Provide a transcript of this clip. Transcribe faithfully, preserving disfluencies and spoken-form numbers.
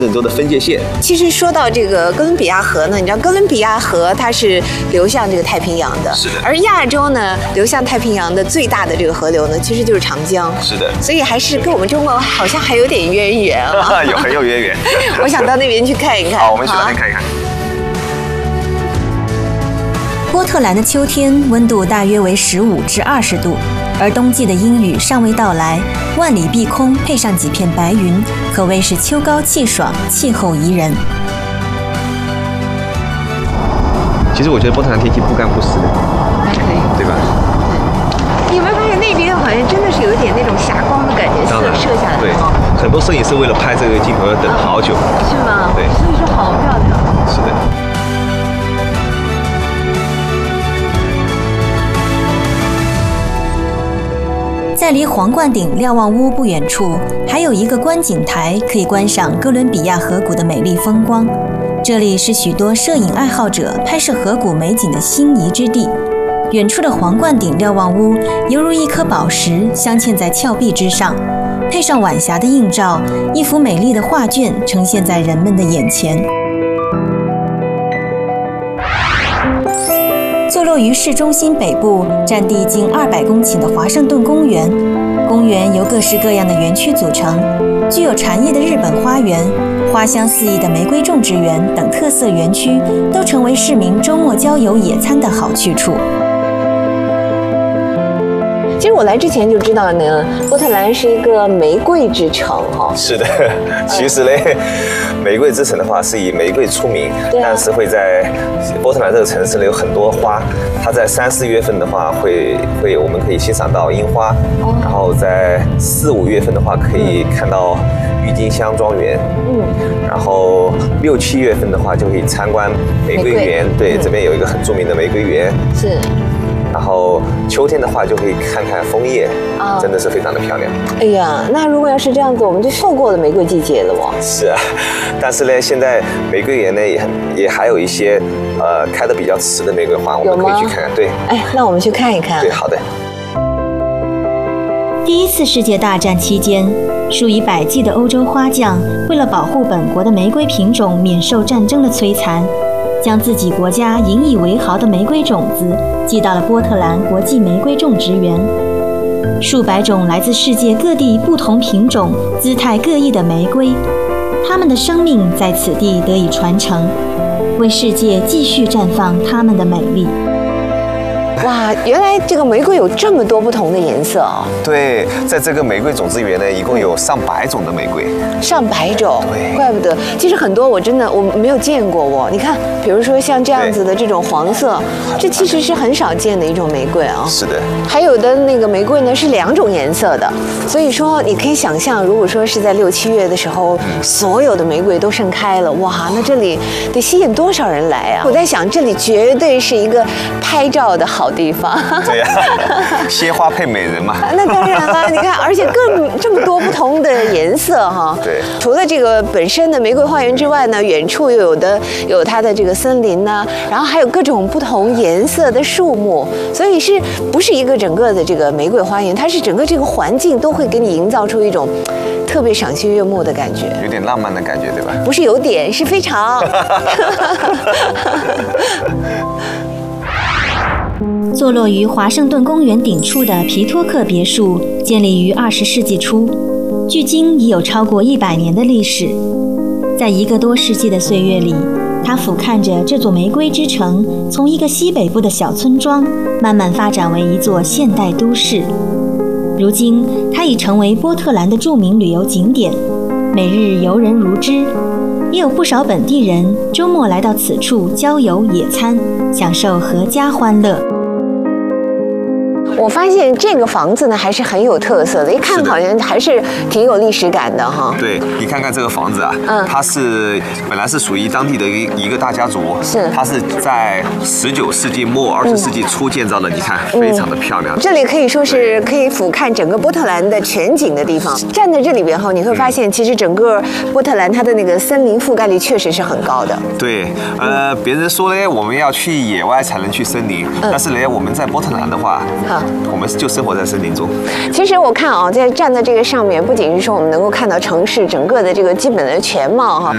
很多的分界线。 其实说到这个哥伦比亚河呢，你知道哥伦比亚河它是流向这个太平洋的， 是的。 而亚洲呢，流向太平洋的最大的这个河流呢，其实就是长江。 是的。 所以还是跟我们中国好像还有点渊源啊。 有很有渊源。 我想到那边去看一看。 好，我们去那边看一看。 波特兰的秋天温度大约为十五至二十度，而冬季的阴雨尚未到来，万里碧空配上几片白云，可谓是秋高气爽，气候宜人。 其实我觉得波特兰天气不干不湿的， 还可以， 对吧？ 你有没有发现那边好像真的是有一点那种霞光的感觉，射射下来。 对，很多摄影师为了拍这个镜头要等好久。 是吗？ 对， 所以说好漂亮。 是的。 在离皇冠顶瞭望屋不远处，还有一个观景台，可以观赏哥伦比亚河谷的美丽风光。这里是许多摄影爱好者拍摄河谷美景的心仪之地。远处的皇冠顶瞭望屋犹如一颗宝石镶嵌在峭壁之上，配上晚霞的映照，一幅美丽的画卷呈现在人们的眼前。坐落于市中心北部，占地近二百公顷的华盛顿公园。公园由各式各样的园区组成，具有禅意的日本花园、花香四溢的玫瑰种植园等特色园区，都成为市民周末郊游野餐的好去处。 其实我来之前就知道呢，波特兰是一个玫瑰之城哈。 是的，其实呢，玫瑰之城的话是以玫瑰出名， 对啊、 但是会在波特兰这个城市呢有很多花，它在三四月份的话会会我们可以欣赏到樱花，哦、然后在四五月份的话可以看到郁金香庄园，嗯，然后六七月份的话就可以参观玫瑰园，对，嗯、这边有一个很著名的玫瑰园， 是。 然后秋天的话就可以看看枫叶，啊，真的是非常的漂亮。 哎呀，那如果要是这样子，我们就错过了玫瑰季节了哦。 是啊，但是呢，现在玫瑰园呢也很也还有一些呃开得比较迟的玫瑰花，我们可以去看看。对， 哎，那我们去看一看。 对，好的。 第一次世界大战期间，数以百计的欧洲花匠为了保护本国的玫瑰品种免受战争的摧残，将自己国家引以为豪的玫瑰种子寄到了波特兰国际玫瑰种植园。数百种来自世界各地不同品种、姿态各异的玫瑰，它们的生命在此地得以传承，为世界继续绽放它们的美丽。 哇，原来这个玫瑰有这么多不同的颜色哦！ 对，在这个玫瑰种子园呢，一共有上百种的玫瑰， 上百种， 对， 怪不得。其实很多我真的我没有见过哦。你看，比如说像这样子的这种黄色，这其实是很少见的一种玫瑰啊。 是的。 还有的那个玫瑰呢是两种颜色的，所以说你可以想象，如果说是在六七月的时候，嗯、所有的玫瑰都盛开了，哇，那这里得吸引多少人来啊！我在想，这里绝对是一个拍照的好地方。 对呀、啊，鲜花配美人嘛。 那当然了，你看，而且更这么多不同的颜色哈。 对。 除了这个本身的玫瑰花园之外呢，远处又有的有它的这个森林呢，然后还有各种不同颜色的树木，所以是不是一个整个的这个玫瑰花园？它是整个这个环境都会给你营造出一种特别赏心悦目的感觉， 有点浪漫的感觉，对吧？ 不是有点，是非常。 坐落于华盛顿公园顶处的皮托克别墅，建立于二十世纪初，距今已有超过一百年的历史。在一个多世纪的岁月里，它俯瞰着这座玫瑰之城，从一个西北部的小村庄，慢慢发展为一座现代都市。如今，它已成为波特兰的著名旅游景点，每日游人如织。也有不少本地人周末来到此处郊游野餐，享受阖家欢乐。 我发现这个房子呢还是很有特色的，一看好像还是挺有历史感的哈。 对，你看看这个房子啊，嗯，它是本来是属于当地的一一个大家族， 是， 它是在十九世纪末二十世纪初建造的，嗯、你看非常的漂亮。 这里可以说是可以俯瞰整个波特兰的全景的地方。站在这里边后，你会发现其实整个波特兰它的那个森林覆盖率确实是很高的。 对，呃，别人说呢，我们要去野外才能去森林，嗯、但是呢，我们在波特兰的话，好。我们就生活在森林中。 其实我看啊，在站在这个上面，不仅是说我们能够看到城市整个的这个基本的全貌哈，